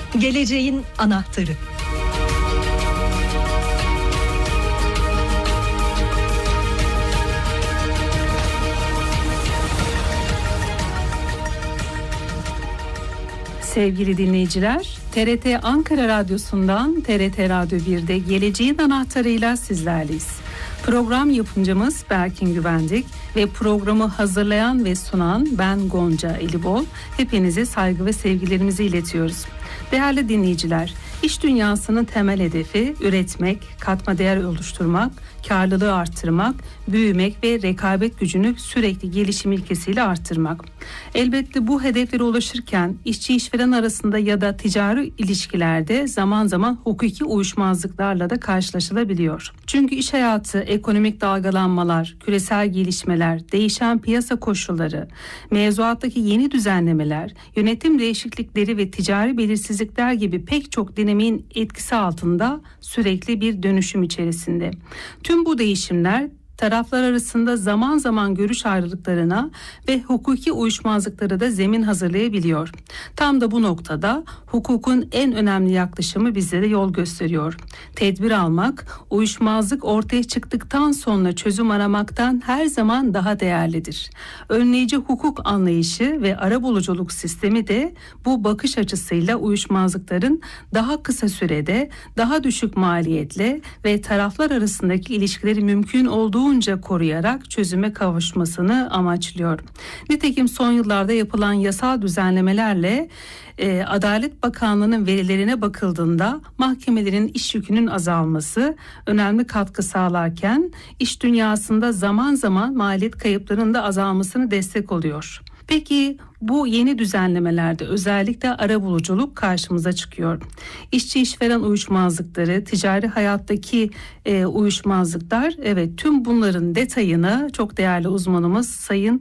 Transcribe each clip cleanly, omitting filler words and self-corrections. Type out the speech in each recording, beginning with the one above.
Geleceğin anahtarı. Sevgili dinleyiciler, TRT Ankara Radyosu'ndan TRT Radyo 1'de Geleceğin Anahtarı'yla sizlerleyiz. Program yapımcımız Berkin Güvendik ve programı hazırlayan ve sunan ben Gonca Elibol. Hepinize saygı ve sevgilerimizi iletiyoruz. Değerli dinleyiciler, iş dünyasının temel hedefi üretmek, katma değer oluşturmak, karlılığı arttırmak, büyümek ve rekabet gücünü sürekli gelişim ilkesiyle arttırmak. Elbette bu hedeflere ulaşırken işçi işveren arasında ya da ticari ilişkilerde zaman zaman hukuki uyuşmazlıklarla da karşılaşılabiliyor. Çünkü iş hayatı, ekonomik dalgalanmalar, küresel gelişmeler, değişen piyasa koşulları, mevzuattaki yeni düzenlemeler, yönetim değişiklikleri ve ticari belirsizlikler gibi pek çok dinamiğin etkisi altında sürekli bir dönüşüm içerisinde. Tüm bu değişimler taraflar arasında zaman zaman görüş ayrılıklarına ve hukuki uyuşmazlıklara da zemin hazırlayabiliyor. Tam da bu noktada hukukun en önemli yaklaşımı bizlere yol gösteriyor. Tedbir almak, uyuşmazlık ortaya çıktıktan sonra çözüm aramaktan her zaman daha değerlidir. Önleyici hukuk anlayışı ve arabuluculuk sistemi de bu bakış açısıyla uyuşmazlıkların daha kısa sürede, daha düşük maliyetle ve taraflar arasındaki ilişkileri mümkün olduğu koruyarak çözüme kavuşmasını amaçlıyor. Nitekim son yıllarda yapılan yasal düzenlemelerle Adalet Bakanlığı'nın verilerine bakıldığında mahkemelerin iş yükünün azalması önemli katkı sağlarken iş dünyasında zaman zaman maliyet kayıplarının da azalmasını destek oluyor. Peki bu yeni düzenlemelerde özellikle arabuluculuk karşımıza çıkıyor. İşçi işveren uyuşmazlıkları, ticari hayattaki uyuşmazlıklar, evet tüm bunların detayını çok değerli uzmanımız Sayın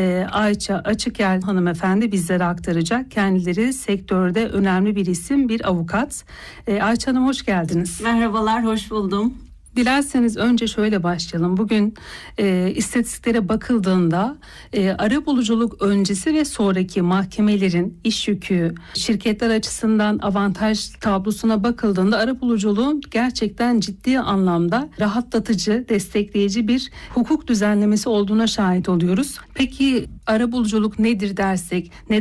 Ayça Açıkel hanımefendi bizlere aktaracak. Kendileri sektörde önemli bir isim, bir avukat. Ayça Hanım hoş geldiniz. Merhabalar, hoş buldum. Dilerseniz önce şöyle başlayalım. Bugün istatistiklere bakıldığında arabuluculuk öncesi ve sonraki mahkemelerin iş yükü, şirketler açısından avantaj tablosuna bakıldığında arabuluculuğun gerçekten ciddi anlamda rahatlatıcı, destekleyici bir hukuk düzenlemesi olduğuna şahit oluyoruz. Peki arabuluculuk nedir dersek,